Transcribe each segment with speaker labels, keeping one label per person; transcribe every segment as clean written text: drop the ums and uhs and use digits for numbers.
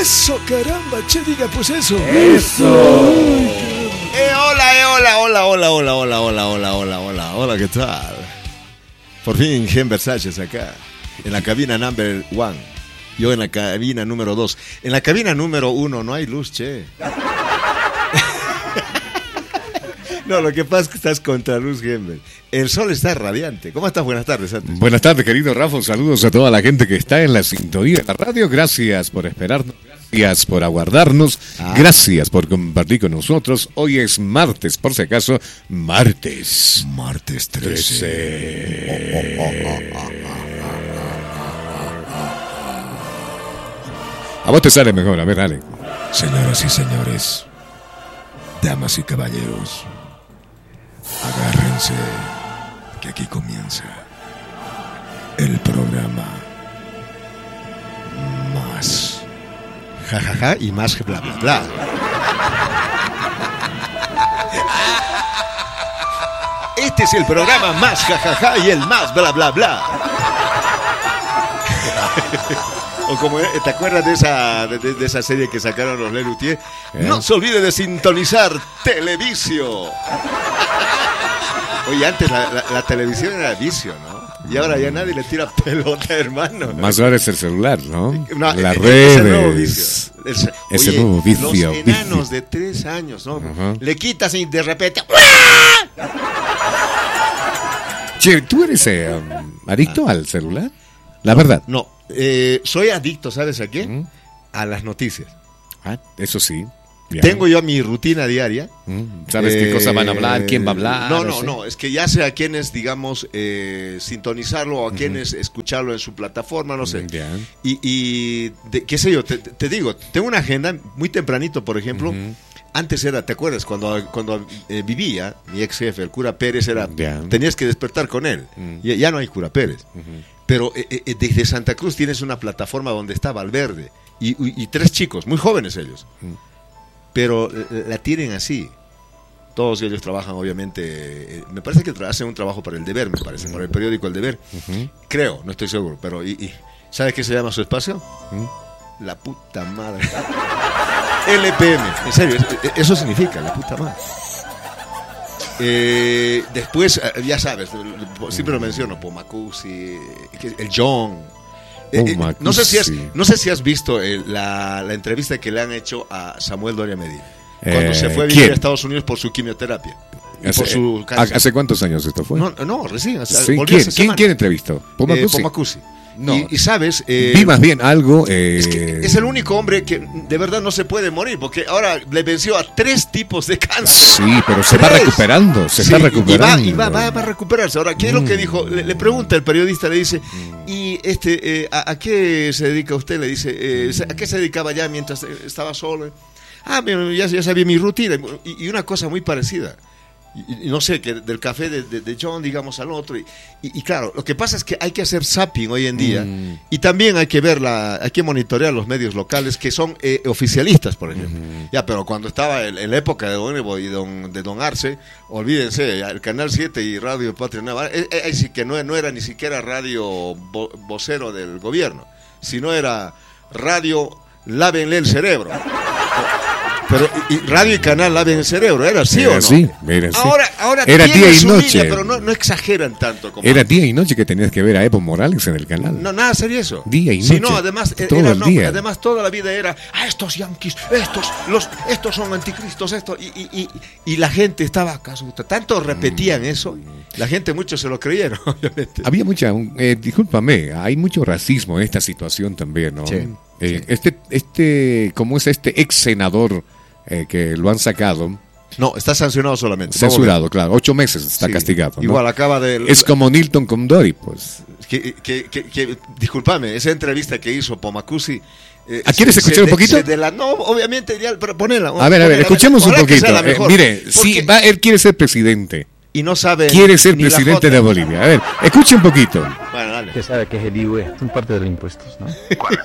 Speaker 1: Eso, caramba, che, diga pues eso.
Speaker 2: Eso.
Speaker 1: Hola, ¿qué tal? Por fin, Gen Versalles acá, en la cabina number 1. Yo en la cabina número 2. En la cabina número 1 no hay luz, che. No, lo que pasa es que estás contra luz, Gember. El sol está radiante. ¿Cómo estás? Buenas tardes, Santos.
Speaker 2: Buenas tardes, querido Rafa. Saludos a toda la gente que está en la sintonía de la radio. Gracias por esperarnos. Gracias por aguardarnos. Gracias por compartir con nosotros. Hoy es martes, por si acaso. Martes 13. A vos te sale mejor. A ver, dale.
Speaker 1: Señoras y señores, damas y caballeros, agárrense, que aquí comienza el programa más jajaja y más bla bla bla. Este es el programa más jajaja y el más bla bla bla. O como, ¿te acuerdas de esa serie que sacaron los Lelutier? No se olvide de sintonizar Televisio. Oye, antes la televisión era vicio, ¿no? Y ahora ya nadie le tira pelota, hermano.
Speaker 2: Más ahora es el celular, ¿no? Las
Speaker 1: redes.
Speaker 2: Es el nuevo vicio. Es el nuevo vicio.
Speaker 1: Los enanos de 3 años, ¿no? Uh-huh. Le quitas y de repente...
Speaker 2: Che, ¿tú eres adicto al celular? La verdad.
Speaker 1: No. Soy adicto, ¿sabes a qué? A las noticias.
Speaker 2: Eso sí. Ya.
Speaker 1: Tengo yo mi rutina diaria.
Speaker 2: ¿Sabes qué cosa van a hablar? ¿Quién va a hablar?
Speaker 1: No, es que ya sé a quiénes, digamos, sintonizarlo o a quiénes escucharlo en su plataforma, no sé. Y qué sé yo, te digo, tengo una agenda muy tempranito, por ejemplo. Antes era, ¿te acuerdas? Cuando vivía, mi ex jefe, el cura Pérez, tenías que despertar con él. Ya no hay cura Pérez. Pero desde Santa Cruz tienes una plataforma donde está Valverde y 3 chicos, muy jóvenes ellos. Pero la tienen así. Todos ellos trabajan, obviamente, me parece que hacen un trabajo para El Deber, me parece, para el periódico El Deber. Creo, no estoy seguro, pero ¿sabes qué se llama su espacio? La puta madre. LPM, en serio, eso significa la puta madre. Después, ya sabes, siempre lo menciono, Pomacusi, el John. No sé si has visto la entrevista que le han hecho a Samuel Doria Medina cuando se fue a vivir a Estados Unidos por su quimioterapia.
Speaker 2: ¿Hace cuántos años esto fue?
Speaker 1: No, recién.
Speaker 2: ¿Quién entrevistó?
Speaker 1: Pomacusi. No. Y sabes,
Speaker 2: vi más bien algo.
Speaker 1: Es el único hombre que de verdad no se puede morir, porque ahora le venció a 3 tipos de cáncer.
Speaker 2: Sí, pero se va recuperando, está recuperando.
Speaker 1: Y va a recuperarse. Ahora, ¿qué es lo que dijo? Le pregunta el periodista, le dice, ¿y ¿a qué se dedica usted? Le dice, ¿a qué se dedicaba ya mientras estaba solo? Ya sabía mi rutina. Y una cosa muy parecida. Y no sé, que del café de John, digamos, al otro. Y claro, lo que pasa es que hay que hacer zapping hoy en día. Y también hay que hay que monitorear los medios locales que son oficialistas, por ejemplo. Ya, pero cuando estaba en la época de Don Evo y de Don Arce, olvídense, el Canal 7 y Radio Patria Nueva, sí que no era ni siquiera radio vocero del gobierno, sino era radio lávenle el cerebro. Pero radio y canal laven el cerebro, ¿era así o no?
Speaker 2: Sí, era así.
Speaker 1: Ahora
Speaker 2: era día y noche.
Speaker 1: Línea, pero no exageran tanto como
Speaker 2: era día y noche que tenías que ver a Evo Morales en el canal.
Speaker 1: No, nada sería eso.
Speaker 2: Día y noche.
Speaker 1: Sí, no, además además toda la vida era estos yanquis, estos son anticristos, y la gente estaba acaso, tanto repetían eso, la gente mucho se lo creyeron, obviamente.
Speaker 2: Había discúlpame, hay mucho racismo en esta situación también, ¿no?
Speaker 1: Sí.
Speaker 2: ¿Cómo es este ex senador que lo han sacado?
Speaker 1: No, está sancionado solamente.
Speaker 2: Censurado, claro. 8 meses está castigado, ¿no?
Speaker 1: Igual acaba de...
Speaker 2: Es como Nilton Condori, pues.
Speaker 1: Discúlpame, esa entrevista que hizo Pomacusi...
Speaker 2: ¿Quieres escuchar un poquito?
Speaker 1: No, obviamente, pero ponela.
Speaker 2: A ver, escuchemos un poquito. Mire, él quiere ser presidente.
Speaker 1: Y no sabe...
Speaker 2: Quiere ser presidente de Bolivia. A ver, escuche un poquito.
Speaker 1: Bueno, dale.
Speaker 3: Usted sabe que es el IUE, son parte de los impuestos, ¿no? ¿Cuál?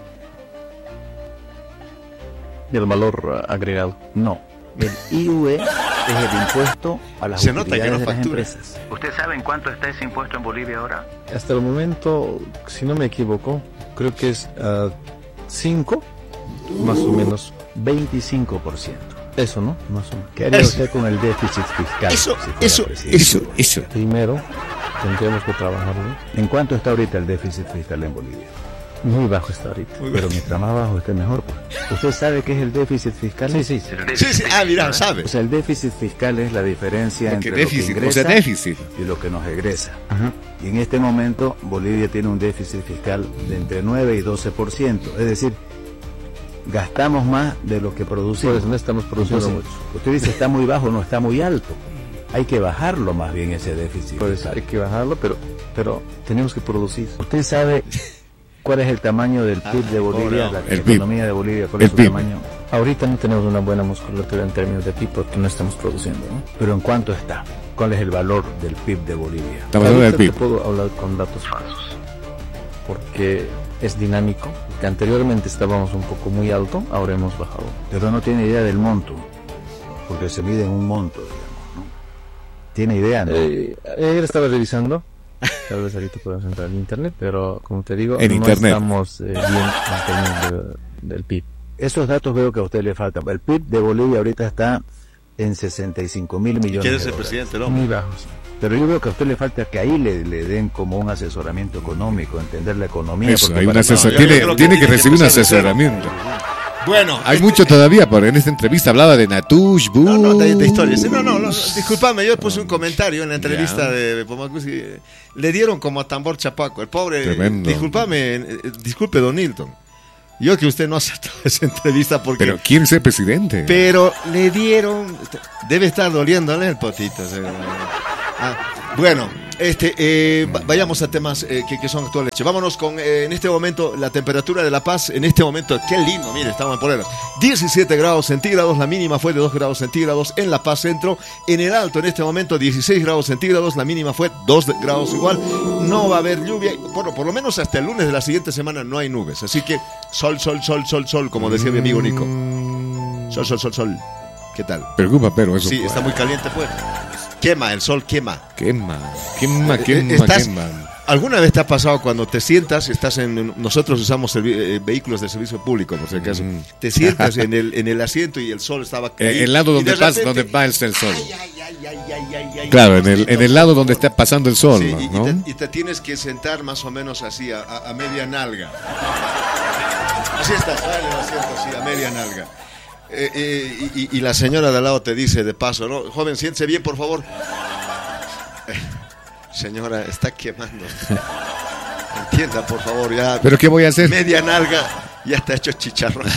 Speaker 3: Del valor agregado. No. El IUE es el impuesto a las utilidades de las empresas.
Speaker 4: ¿Usted sabe en cuánto está ese impuesto en Bolivia ahora?
Speaker 3: Hasta el momento, si no me equivoco, creo que es 5 más o menos 25%. Eso, ¿no? Más o menos. ¿Qué haría usted con el déficit fiscal?
Speaker 2: Eso.
Speaker 3: Primero, tendríamos que trabajarlo. ¿En cuánto está ahorita el déficit fiscal en Bolivia? Muy bajo está ahorita. Pero mientras más bajo esté mejor. ¿Usted sabe qué es el déficit fiscal?
Speaker 1: Sí. Ah, mira, sabe.
Speaker 3: O sea, el déficit fiscal es la diferencia entre
Speaker 2: déficit,
Speaker 3: lo que ingresa
Speaker 2: déficit
Speaker 3: y lo que nos egresa. Y en este momento Bolivia tiene un déficit fiscal de entre 9 y 12%. Es decir, gastamos más de lo que producimos.
Speaker 5: Pues no estamos produciendo mucho.
Speaker 3: Usted dice está muy bajo, no está muy alto. Hay que bajarlo más bien ese déficit.
Speaker 5: Pues hay que bajarlo, pero tenemos que producir.
Speaker 3: ¿Usted sabe cuál es el tamaño del PIB de Bolivia, la economía de Bolivia? ¿Cuál es su tamaño?
Speaker 5: Ahorita no tenemos una buena musculatura en términos de PIB porque no estamos produciendo, ¿no?
Speaker 3: ¿Pero en cuánto está? ¿Cuál es el valor del PIB de Bolivia?
Speaker 5: Ahorita te puedo hablar con datos falsos porque es dinámico. Que anteriormente estábamos un poco muy alto, ahora hemos bajado.
Speaker 3: Pero no tiene idea del monto, porque se mide en un monto, digamos, ¿no? ¿Tiene idea, no?
Speaker 5: Ayer estaba revisando, tal vez ahorita podemos entrar en internet, pero como te digo,
Speaker 2: en
Speaker 5: no
Speaker 2: internet
Speaker 5: estamos bien en términos del PIB.
Speaker 3: Esos datos veo que a usted le faltan. El PIB de Bolivia ahorita está en 65.000 millones.
Speaker 1: ¿Quiere ser presidente, no?
Speaker 5: Muy bajos.
Speaker 3: Pero yo veo que a usted le falta que ahí le den como un asesoramiento económico, entender la economía.
Speaker 2: Eso, hay un tiene que recibir un asesoramiento.
Speaker 1: Bueno,
Speaker 2: hay mucho todavía, porque en esta entrevista hablaba de Natush,
Speaker 1: de historias. No, disculpame, yo puse un comentario en la entrevista de Pomacusi. Le dieron como a tambor chapaco, el pobre.
Speaker 2: Tremendo.
Speaker 1: Disculpe, don Nilton. Yo que usted no aceptó esa entrevista porque...
Speaker 2: Pero quiere ser presidente.
Speaker 1: Pero le dieron... Debe estar doliéndole el potito. Bueno, vayamos a temas que son actuales. Vámonos con, en este momento, la temperatura de La Paz. En este momento, qué lindo, mire, estamos en Poleras. 17 grados centígrados, la mínima fue de 2 grados centígrados en La Paz Centro. En el Alto, en este momento, 16 grados centígrados, la mínima fue 2 grados igual. No va a haber lluvia, bueno, por lo menos hasta el lunes de la siguiente semana no hay nubes. Así que sol, como decía mi amigo Nico. Sol. ¿Qué tal?
Speaker 2: Preocupa, pero eso.
Speaker 1: Sí, está muy caliente, pues. Quema, el sol quema.
Speaker 2: Quema.
Speaker 1: ¿Alguna vez te ha pasado cuando te sientas, nosotros usamos vehículos de servicio público, por si acaso, te sientas en el asiento y el sol estaba ahí,
Speaker 2: el lado donde va el sol. Claro, en el lado donde está pasando el sol,
Speaker 1: sí,
Speaker 2: ¿no?
Speaker 1: Y te tienes que sentar más o menos así, a media nalga. Así estás, en el asiento así, a media nalga. Y la señora de al lado te dice de paso, ¿no? Joven, siéntese bien, por favor. Señora, está quemando. Entienda, por favor, ya.
Speaker 2: ¿Pero qué voy a hacer?
Speaker 1: Media nalga, ya está hecho chicharrón.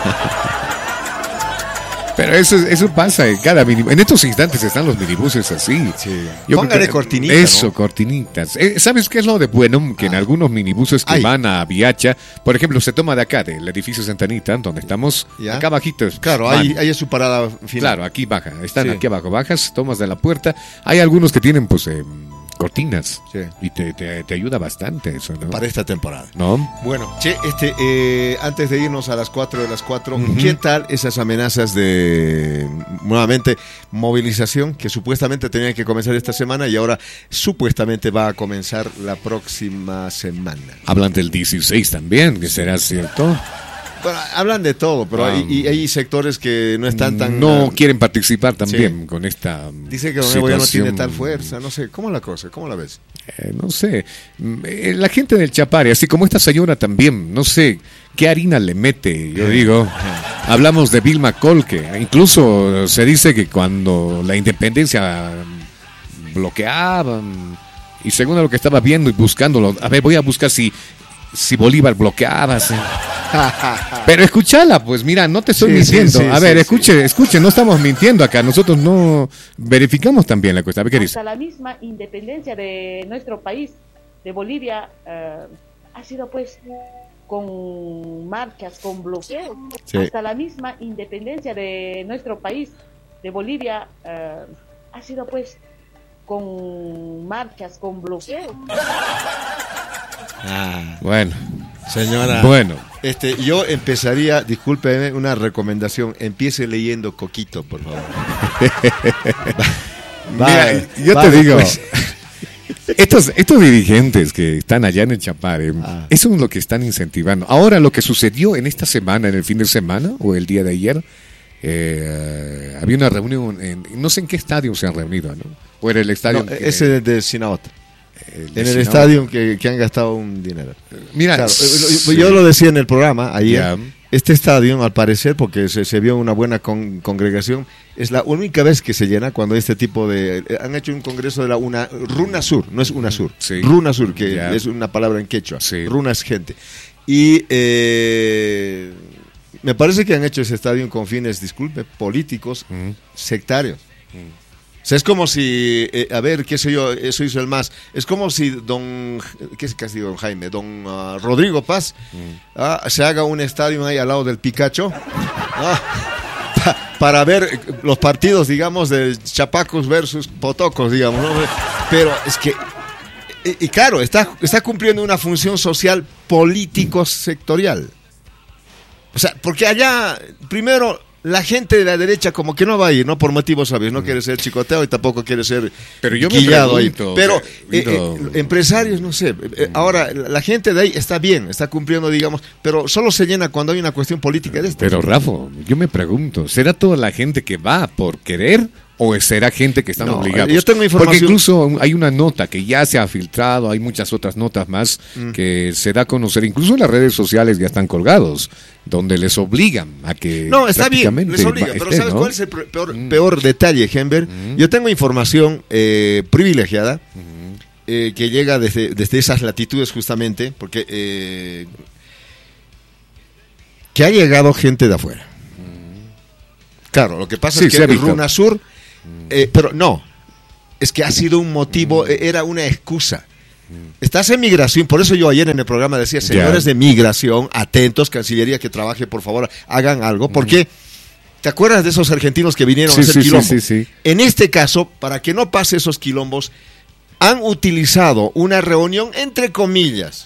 Speaker 2: Pero eso pasa en cada en estos instantes están los minibuses así.
Speaker 1: Sí. Póngale cortinitas.
Speaker 2: Eso,
Speaker 1: ¿no?
Speaker 2: Cortinitas. ¿Sabes qué es lo de bueno? Que en algunos minibuses que van a Viacha, por ejemplo, se toma de acá, del edificio Santanita, donde estamos,
Speaker 1: ¿ya?
Speaker 2: Acá bajito.
Speaker 1: Claro, ahí es su parada final.
Speaker 2: Claro, aquí baja. Están aquí abajo. Bajas, tomas de la puerta. Hay algunos que tienen, pues, cortinas.
Speaker 1: Sí.
Speaker 2: Y te ayuda bastante eso, ¿no?
Speaker 1: Para esta temporada.
Speaker 2: ¿No?
Speaker 1: Bueno, antes de irnos a las 4 de las 4, ¿qué tal esas amenazas de, nuevamente, movilización que supuestamente tenían que comenzar esta semana y ahora supuestamente va a comenzar la próxima semana?
Speaker 2: Hablan del 16 también, que será cierto.
Speaker 1: Bueno, hablan de todo, pero hay sectores que no están tan...
Speaker 2: No quieren participar también con esta
Speaker 1: dice que Don Evo ya no tiene tal fuerza, no sé, ¿cómo la cosa? ¿Cómo la ves?
Speaker 2: No sé, la gente del Chapare, así como esta señora también, no sé, ¿qué harina le mete? Yo digo, hablamos de Vilma Colque, incluso se dice que cuando la independencia bloqueaban, y según lo que estaba viendo y buscándolo, a ver, voy a buscar si Bolívar bloqueaba, pero escúchala, pues mira, no te estoy mintiendo. A ver, escuche, no estamos mintiendo acá, nosotros no verificamos también la cuestión. A ver, ¿qué dice?
Speaker 6: Hasta la misma independencia de nuestro país, de Bolivia, ha sido pues con marchas, con bloqueos. Hasta la misma independencia de nuestro país, de Bolivia, ha sido pues con marchas, con bloqueos.
Speaker 2: Bueno,
Speaker 1: señora.
Speaker 2: Bueno,
Speaker 1: yo empezaría, discúlpeme, una recomendación. Empiece leyendo Coquito, por favor.
Speaker 2: Mira, yo te digo. Pues. Estos dirigentes que están allá en el Chapare, eso es lo que están incentivando. Ahora, lo que sucedió en esta semana, en el fin de semana, o el día de ayer, había una reunión, no sé en qué estadio se han reunido, ¿no? O en el estadio...
Speaker 1: No, ese de Sinaota. En el estadio que han gastado un dinero.
Speaker 2: Mira,
Speaker 1: claro,
Speaker 2: sí.
Speaker 1: Yo lo decía en el programa ayer. Este estadio, al parecer, porque se vio una buena congregación, es la única vez que se llena cuando este tipo de... Han hecho un congreso de la Runasur, no es UNASUR,
Speaker 2: sí.
Speaker 1: Runasur, que es una palabra en quechua. Sí. Runa es gente. Y me parece que han hecho ese estadio con fines, disculpe, políticos, sectarios. O sea, es como si, a ver, qué sé yo, eso hizo el MAS. Es como si ¿qué es casi don Jaime? Rodrigo Paz se haga un estadio ahí al lado del Picacho para ver los partidos, digamos, de Chapacos versus Potocos, digamos, ¿no? Pero es que, y claro, está cumpliendo una función social político-sectorial. O sea, porque allá, primero... La gente de la derecha como que no va a ir, no por motivos obvios, no quiere ser chicoteado y tampoco quiere ser guillado ahí. Pero empresarios, no sé. Ahora, la gente de ahí está bien, está cumpliendo, digamos, pero solo se llena cuando hay una cuestión política de esto.
Speaker 2: Pero, Rafa, yo me pregunto, ¿será toda la gente que va por querer o será gente que están obligados?
Speaker 1: Yo tengo información.
Speaker 2: Porque incluso hay una nota que ya se ha filtrado, hay muchas otras notas más que se da a conocer, incluso en las redes sociales ya están colgados, donde les obligan a que...
Speaker 1: No, está bien, les obligan, pero ¿sabes cuál es el peor detalle, Henber? Yo tengo información privilegiada que llega desde esas latitudes justamente, porque que ha llegado gente de afuera. Claro, lo que pasa es que el Runasur... pero no, es que ha sido un motivo, era una excusa. Estás en migración, por eso yo ayer en el programa decía, señores de migración, atentos, Cancillería, que trabaje, por favor, hagan algo, porque ¿te acuerdas de esos argentinos que vinieron a hacer quilombo?
Speaker 2: Sí.
Speaker 1: En este caso, para que no pase esos quilombos, han utilizado una reunión entre comillas,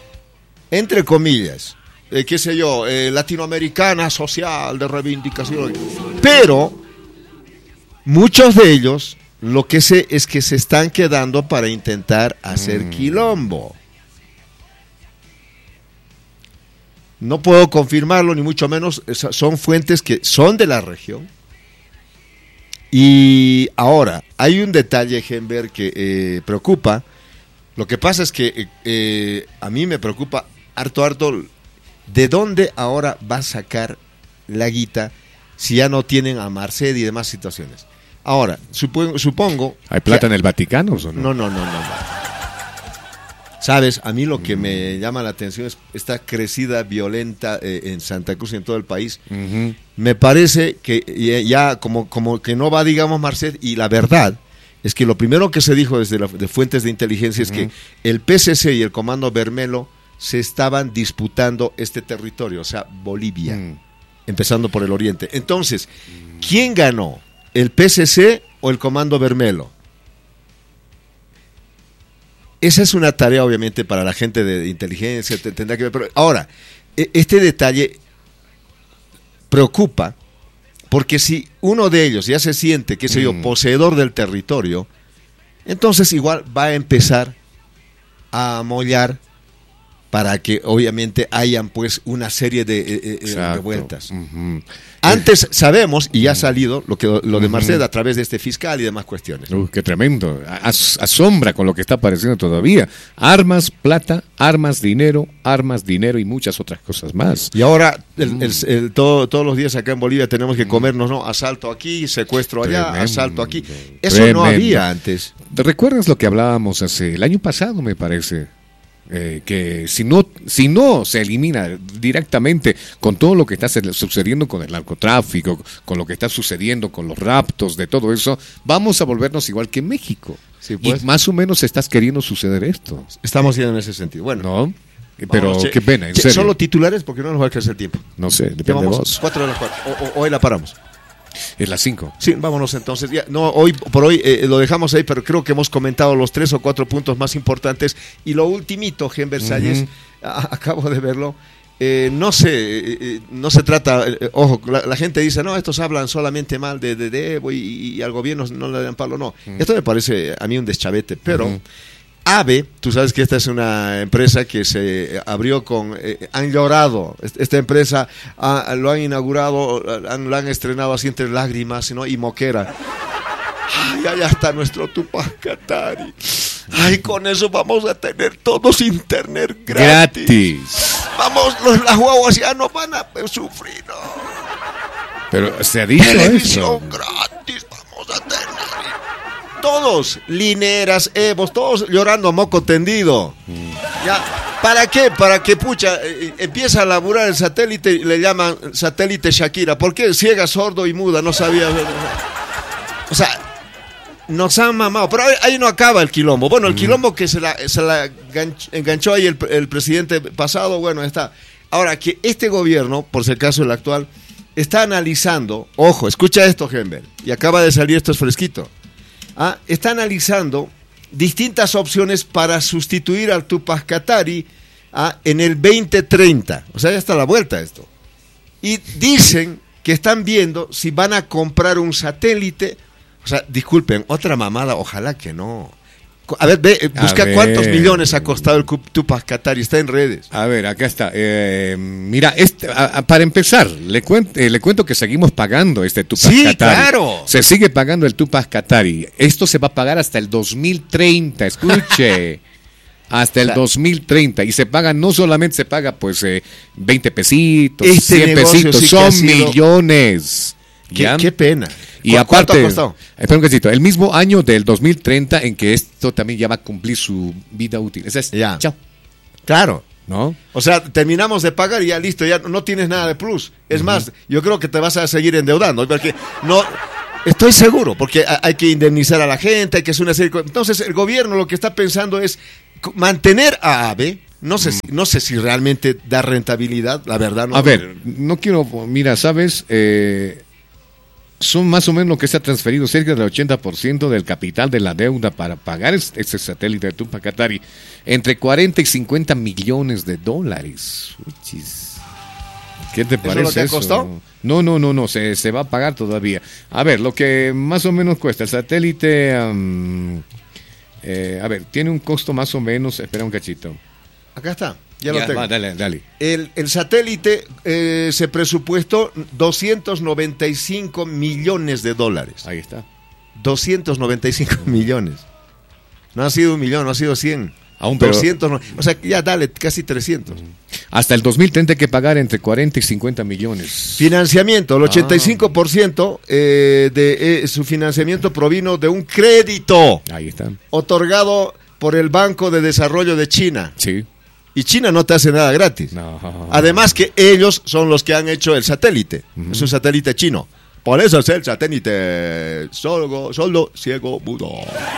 Speaker 1: qué sé yo, latinoamericana, social, de reivindicación, pero muchos de ellos lo que sé es que se están quedando para intentar hacer quilombo. No puedo confirmarlo, ni mucho menos, son fuentes que son de la región. Y ahora, hay un detalle, Henber, que preocupa. Lo que pasa es que a mí me preocupa harto, ¿de dónde ahora va a sacar la guita si ya no tienen a Marced y demás situaciones? Ahora, supongo...
Speaker 2: ¿Hay plata en el Vaticano o no?
Speaker 1: No. Sabes, a mí lo que me llama la atención es esta crecida violenta en Santa Cruz y en todo el país. Me parece que ya como que no va, digamos, Marced, y la verdad es que lo primero que se dijo desde de fuentes de inteligencia es que el PCC y el Comando Bermelo se estaban disputando este territorio, o sea, Bolivia, empezando por el oriente. Entonces, ¿quién ganó? ¿El PCC o el Comando Bermelo? Esa es una tarea, obviamente, para la gente de inteligencia, tendrá que ver. Pero ahora, este detalle preocupa, porque si uno de ellos ya se siente, qué sé yo, poseedor del territorio, entonces igual va a empezar a mollar para que obviamente hayan pues una serie de revueltas. Antes sabemos, y ya ha salido lo de Marced a través de este fiscal y demás cuestiones.
Speaker 2: Qué tremendo. Asombra con lo que está apareciendo todavía. Armas, plata, armas, dinero y muchas otras cosas más.
Speaker 1: Y ahora, todos los días acá en Bolivia tenemos que comernos, ¿no? Asalto aquí, secuestro allá, tremendo, asalto aquí. Eso tremendo. No había antes.
Speaker 2: ¿Recuerdas lo que hablábamos el año pasado, me parece? Que si no se elimina directamente con todo lo que está sucediendo con el narcotráfico, con lo que está sucediendo con los raptos, de todo eso, vamos a volvernos igual que México. Sí, pues. Y más o menos estás queriendo suceder esto.
Speaker 1: Estamos yendo en ese sentido. Bueno,
Speaker 2: ¿no? Pero qué pena, en serio.
Speaker 1: ¿Solo titulares? Porque no nos va a alcanzar el tiempo.
Speaker 2: No sé, depende de vos.
Speaker 1: 4 de las 4. Hoy la paramos.
Speaker 2: Es las 5.
Speaker 1: Sí, vámonos entonces. Ya, no, hoy lo dejamos ahí, pero creo que hemos comentado los 3 o 4 puntos más importantes. Y lo ultimito, Gen Versalles, acabo de verlo. No se trata, ojo, la gente dice, no, estos hablan solamente mal de Evo y al gobierno no le dan palo. No, esto me parece a mí un deschavete, pero AVE, tú sabes que esta es una empresa que se abrió con... han llorado, esta empresa lo han inaugurado, lo han estrenado así entre lágrimas, ¿no? Y moquera. Ay, allá está nuestro Tupac Katari. Ay, con eso vamos a tener todos internet gratis. Vamos, las guaguas ya no van a sufrir, ¿no?
Speaker 2: Pero se ha dicho
Speaker 1: televisión
Speaker 2: eso.
Speaker 1: gratis vamos a tener. Todos, lineras, Evos, todos llorando a moco tendido. Ya, ¿para qué? Para que, empieza a laburar el satélite, le llaman satélite Shakira. ¿Por qué? Ciega, sordo y muda, no sabía. O sea, nos han mamado. Pero ahí no acaba el quilombo. Bueno, el quilombo que se la enganchó ahí el presidente pasado, bueno, está. Ahora, que este gobierno, por si acaso el actual, está analizando, ojo, escucha esto, Gember, y acaba de salir, esto es fresquito. Está analizando distintas opciones para sustituir al Tupac Katari en el 2030. O sea, ya está a la vuelta esto. Y dicen que están viendo si van a comprar un satélite. O sea, disculpen, otra mamada, ojalá que no. A ver, busca cuántos millones ha costado el Tupac Katari, está en redes.
Speaker 2: A ver, acá está. Mira, para empezar, le cuento que seguimos pagando este Tupac Katari. Sí,
Speaker 1: claro.
Speaker 2: Se sigue pagando el Tupac Katari. Esto se va a pagar hasta el 2030, escuche. Hasta el 2030. Y se paga, no solamente se paga pues 20 pesitos, 100 pesitos, sí, son millones.
Speaker 1: Qué pena.
Speaker 2: Y aparte, espera un cachito, el mismo año del 2030 en que esto también ya va a cumplir su vida útil.
Speaker 1: Ya.
Speaker 2: Chao.
Speaker 1: Claro.
Speaker 2: ¿No?
Speaker 1: O sea, terminamos de pagar y ya listo, ya no tienes nada de plus. Es más, yo creo que te vas a seguir endeudando, porque no... Estoy seguro, porque hay que indemnizar a la gente, hay que hacer una serie de... Entonces, el gobierno lo que está pensando es mantener a AVE. No sé si realmente da rentabilidad, la verdad. No.
Speaker 2: A ver, no quiero... Mira, ¿sabes? Son más o menos lo que se ha transferido, cerca del 80% del capital de la deuda para pagar este satélite de Tupac Katari, entre 40 y 50 millones de dólares. Uchis. ¿Qué te parece eso?
Speaker 1: ¿Eso es lo que costó?
Speaker 2: No, se va a pagar todavía. A ver, lo que más o menos cuesta el satélite, a ver, tiene un costo más o menos, espera un cachito.
Speaker 1: Acá está. Ya lo tengo.
Speaker 2: Dale.
Speaker 1: El satélite se presupuestó 295 millones de dólares.
Speaker 2: Ahí está.
Speaker 1: 295 millones. No ha sido 1 millón, no ha sido 100.
Speaker 2: Aún, pero...
Speaker 1: 200, o sea, ya dale, casi 300.
Speaker 2: Hasta el 2030 hay que pagar entre 40 y 50 millones.
Speaker 1: Financiamiento, el 85% de su financiamiento provino de un crédito.
Speaker 2: Ahí está.
Speaker 1: Otorgado por el Banco de Desarrollo de China.
Speaker 2: Sí.
Speaker 1: Y China no te hace nada gratis.
Speaker 2: No.
Speaker 1: Además que ellos son los que han hecho el satélite. Es un satélite chino. Por eso es el satélite sordo, ciego, mudo.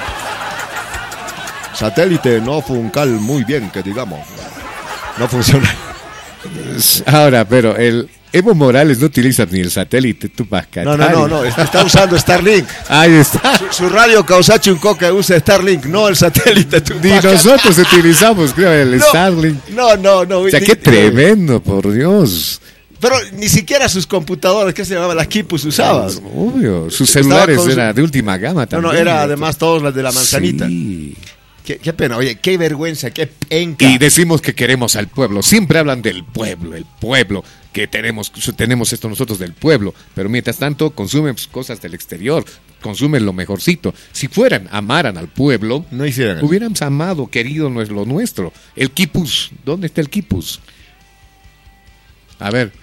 Speaker 1: Satélite no funcal muy bien, que digamos. No funciona.
Speaker 2: Ahora, pero el Evo Morales no utiliza ni el satélite Tupac Katari.
Speaker 1: No, está usando Starlink.
Speaker 2: Ahí está.
Speaker 1: Su radio Causachi un coca usa Starlink, no el satélite Tupac
Speaker 2: Katari. Ni nosotros utilizamos, creo, el Starlink.
Speaker 1: No.
Speaker 2: O sea, qué tremendo, por Dios.
Speaker 1: Pero ni siquiera sus computadoras, ¿qué se llamaba? Las Kipus usabas.
Speaker 2: Obvio, sus celulares eran de última gama también.
Speaker 1: No, era además todos las de la manzanita.
Speaker 2: Sí.
Speaker 1: Qué pena, oye, qué vergüenza, qué penca.
Speaker 2: Y decimos que queremos al pueblo. Siempre hablan del pueblo, el pueblo, que tenemos esto nosotros del pueblo. Pero mientras tanto consumen cosas del exterior, consumen lo mejorcito. Si amaran al pueblo,
Speaker 1: no hicieran eso.
Speaker 2: Hubiéramos amado, querido lo nuestro. El quipus, ¿dónde está el quipus? A ver.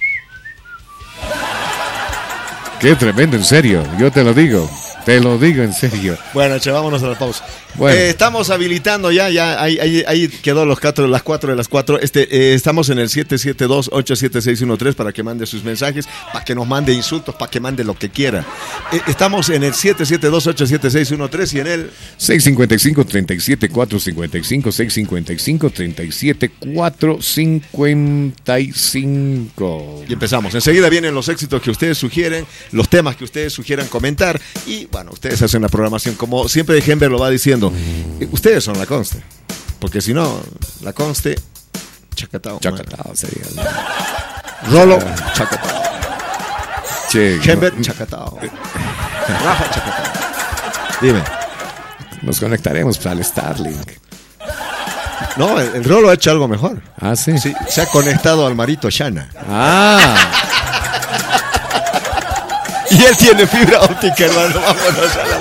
Speaker 2: Qué tremendo, en serio, yo te lo digo en serio.
Speaker 1: Bueno, vámonos a la pausa.
Speaker 2: Bueno.
Speaker 1: Estamos habilitando ya ahí quedó las 4 de las 4. Estamos en el 772-87613 para que mande sus mensajes, para que nos mande insultos, para que mande lo que quiera. Estamos en el 772-87613 y en el
Speaker 2: 655-37-455, 655-37-455.
Speaker 1: Y empezamos. Enseguida vienen los éxitos que ustedes sugieren, los temas que ustedes sugieran comentar y bueno, ustedes hacen la programación como siempre Gember lo va diciendo. Ustedes son la Conste, porque si no, la Conste, chacatao
Speaker 2: sería.
Speaker 1: Rolo, chacatao.
Speaker 2: Che,
Speaker 1: Gember, chacatao. Rafa, chacatao. Dime.
Speaker 2: Nos conectaremos al Starlink.
Speaker 1: No, el Rolo ha hecho algo mejor.
Speaker 2: Ah, sí.
Speaker 1: Sí, se ha conectado al Marito Shana.
Speaker 2: Ah.
Speaker 1: Y él tiene fibra óptica, hermano. Vámonos a la